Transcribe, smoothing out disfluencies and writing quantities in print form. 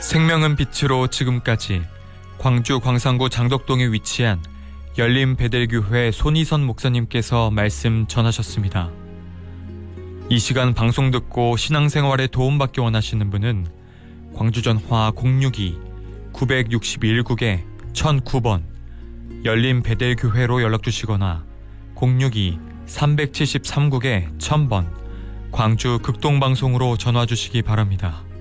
생명은 빛으로 지금까지 광주 광산구 장덕동에 위치한 열린 베델교회 손희선 목사님께서 말씀 전하셨습니다. 이 시간 방송 듣고 신앙생활에 도움받기 원하시는 분은 광주전화 062-961국에 1009번 열린 베델교회로 연락주시거나 062-373국에 1000번 광주 극동방송으로 전화주시기 바랍니다.